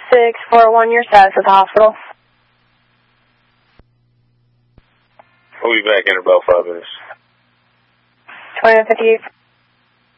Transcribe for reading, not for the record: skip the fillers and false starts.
641, your status at the hospital. We'll be back in about 5 minutes. 2158.